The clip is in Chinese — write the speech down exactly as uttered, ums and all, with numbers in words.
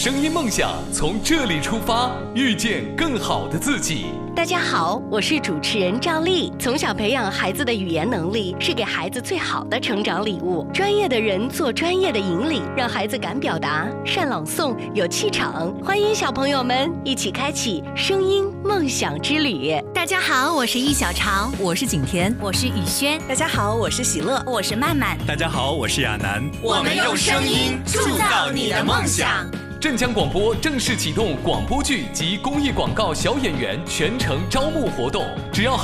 声音梦想从这里出发，遇见更好的自己。 大家好，我是主持人赵丽。从小培养孩子的语言能力，是给孩子最好的成长礼物。专业的人做专业的引领，让孩子敢表达、善朗诵、有气场。欢迎小朋友们一起开启声音梦想之旅。 大家好，我是易小潮， 我是景甜， 我是雨轩。 大家好，我是喜乐， 我是曼曼。 大家好，我是亚楠。 我们用声音铸造你的梦想。 镇江广播正式启动广播剧及公益广告小演员全程招募活动，只要